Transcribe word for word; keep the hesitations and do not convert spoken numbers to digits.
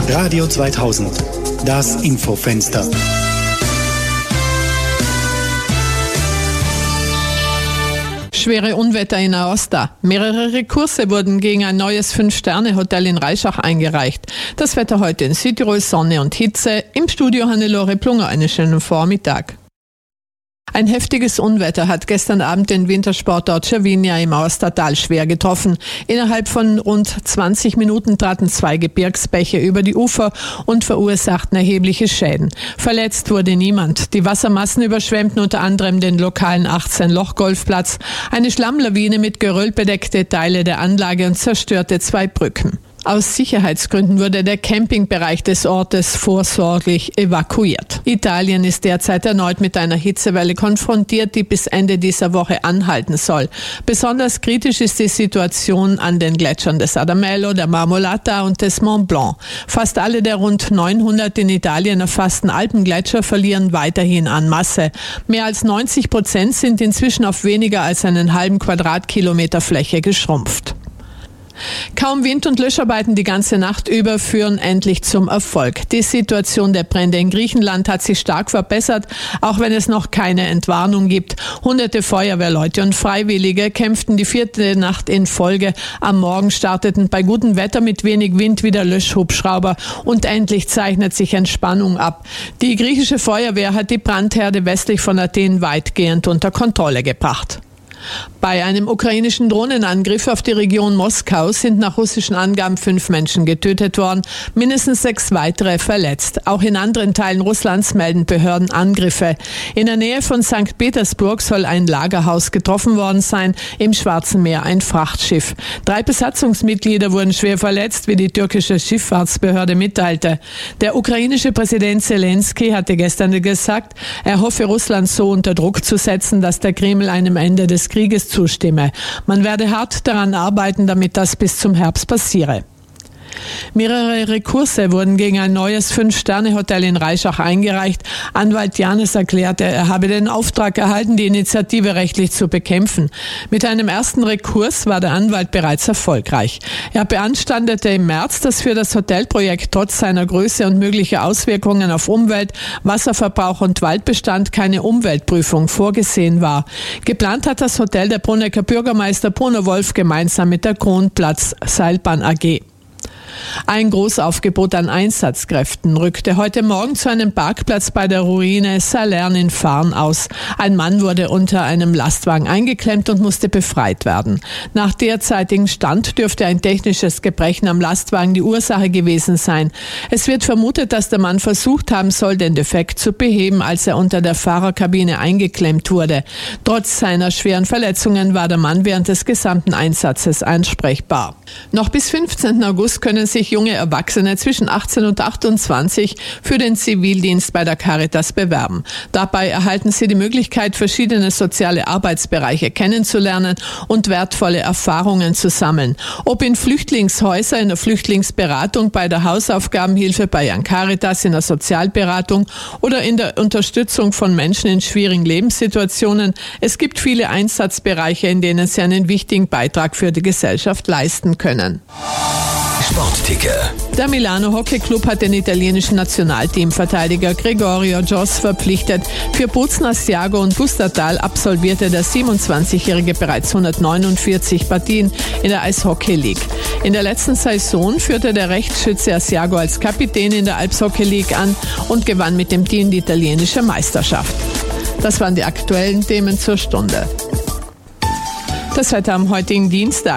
Radio zweitausend, das Infofenster. Schwere Unwetter in Aosta. Mehrere Rekurse wurden gegen ein neues Fünf-Sterne-Hotel in Reischach eingereicht. Das Wetter heute in Südtirol, Sonne und Hitze. Im Studio Hannelore Plunger, einen schönen Vormittag. Ein heftiges Unwetter hat gestern Abend den Wintersportort Cervinia im Aostatal schwer getroffen. Innerhalb von rund zwanzig Minuten traten zwei Gebirgsbäche über die Ufer und verursachten erhebliche Schäden. Verletzt wurde niemand. Die Wassermassen überschwemmten unter anderem den lokalen achtzehn-Loch-Golfplatz. Eine Schlammlawine mit Geröll bedeckte Teile der Anlage und zerstörte zwei Brücken. Aus Sicherheitsgründen wurde der Campingbereich des Ortes vorsorglich evakuiert. Italien ist derzeit erneut mit einer Hitzewelle konfrontiert, die bis Ende dieser Woche anhalten soll. Besonders kritisch ist die Situation an den Gletschern des Adamello, der Marmolata und des Mont Blanc. Fast alle der rund neunhundert in Italien erfassten Alpengletscher verlieren weiterhin an Masse. Mehr als neunzig Prozent sind inzwischen auf weniger als einen halben Quadratkilometer Fläche geschrumpft. Kaum Wind- und Löscharbeiten die ganze Nacht über führen endlich zum Erfolg. Die Situation der Brände in Griechenland hat sich stark verbessert, auch wenn es noch keine Entwarnung gibt. Hunderte Feuerwehrleute und Freiwillige kämpften die vierte Nacht in Folge. Am Morgen starteten bei gutem Wetter mit wenig Wind wieder Löschhubschrauber und endlich zeichnet sich Entspannung ab. Die griechische Feuerwehr hat die Brandherde westlich von Athen weitgehend unter Kontrolle gebracht. Bei einem ukrainischen Drohnenangriff auf die Region Moskau sind nach russischen Angaben fünf Menschen getötet worden, mindestens sechs weitere verletzt. Auch in anderen Teilen Russlands melden Behörden Angriffe. In der Nähe von Sankt Petersburg soll ein Lagerhaus getroffen worden sein, im Schwarzen Meer ein Frachtschiff. Drei Besatzungsmitglieder wurden schwer verletzt, wie die türkische Schifffahrtsbehörde mitteilte. Der ukrainische Präsident Zelensky hatte gestern gesagt, er hoffe, Russland so unter Druck zu setzen, dass der Kreml einem Ende des Krieges zustimme. Man werde hart daran arbeiten, damit das bis zum Herbst passiere. Mehrere Rekurse wurden gegen ein neues Fünf-Sterne-Hotel in Reischach eingereicht. Anwalt Janes erklärte, er habe den Auftrag erhalten, die Initiative rechtlich zu bekämpfen. Mit einem ersten Rekurs war der Anwalt bereits erfolgreich. Er beanstandete im März, dass für das Hotelprojekt trotz seiner Größe und möglicher Auswirkungen auf Umwelt, Wasserverbrauch und Waldbestand keine Umweltprüfung vorgesehen war. Geplant hat das Hotel der Brunecker Bürgermeister Bruno Wolf gemeinsam mit der Kronplatz Seilbahn A G. Ein Großaufgebot an Einsatzkräften rückte heute Morgen zu einem Parkplatz bei der Ruine Salern in Farn aus. Ein Mann wurde unter einem Lastwagen eingeklemmt und musste befreit werden. Nach derzeitigem Stand dürfte ein technisches Gebrechen am Lastwagen die Ursache gewesen sein. Es wird vermutet, dass der Mann versucht haben soll, den Defekt zu beheben, als er unter der Fahrerkabine eingeklemmt wurde. Trotz seiner schweren Verletzungen war der Mann während des gesamten Einsatzes ansprechbar. Noch bis fünfzehnten August können sich junge Erwachsene zwischen achtzehn und achtundzwanzig für den Zivildienst bei der Caritas bewerben. Dabei erhalten sie die Möglichkeit, verschiedene soziale Arbeitsbereiche kennenzulernen und wertvolle Erfahrungen zu sammeln. Ob in Flüchtlingshäusern, in der Flüchtlingsberatung, bei der Hausaufgabenhilfe bei Jan Caritas, in der Sozialberatung oder in der Unterstützung von Menschen in schwierigen Lebenssituationen. Es gibt viele Einsatzbereiche, in denen sie einen wichtigen Beitrag für die Gesellschaft leisten können. Sportticker. Der Milano Hockey Club hat den italienischen Nationalteamverteidiger Gregorio Joss verpflichtet. Für Buzna, Asiago und Gustatal absolvierte der siebenundzwanzigjährige bereits hundertneunundvierzig Partien in der Eishockey League. In der letzten Saison führte der Rechtsschütze Asiago als Kapitän in der Alpshockey League an und gewann mit dem Team die italienische Meisterschaft. Das waren die aktuellen Themen zur Stunde. Das Wetter am heutigen Dienstag.